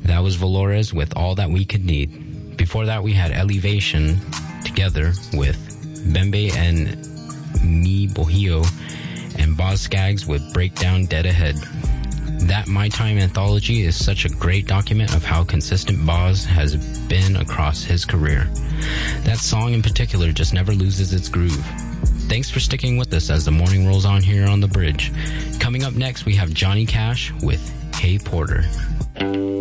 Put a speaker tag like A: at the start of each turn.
A: That was Valores with All That We Could Need. Before that, we had Elevation together with Bembe and Mi Bojio and Boz Skaggs with Breakdown Dead Ahead. That My Time anthology is such a great document of how consistent Boz has been across his career. That song in particular just never loses its groove. Thanks for sticking with us as the morning rolls on here on The Bridge. Coming up next, we have Johnny Cash with Hey Porter.